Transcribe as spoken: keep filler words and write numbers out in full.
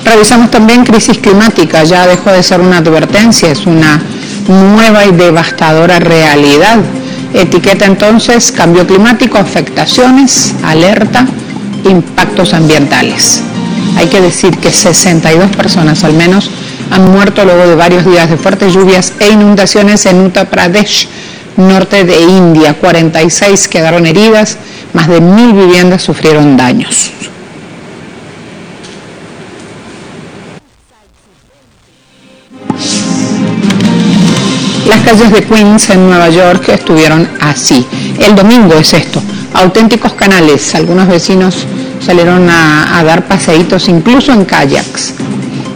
Revisamos también crisis climática, ya dejó de ser una advertencia, es una nueva y devastadora realidad. Etiqueta entonces cambio climático, afectaciones, alerta, impactos ambientales. Hay que decir que sesenta y dos personas al menos han muerto luego de varios días de fuertes lluvias e inundaciones en Uttar Pradesh, norte de India. cuarenta y seis quedaron heridas, más de mil viviendas sufrieron daños. Las calles de Queens en Nueva York estuvieron así. El domingo es esto, auténticos canales. Algunos vecinos salieron a, a dar paseitos, incluso en kayaks.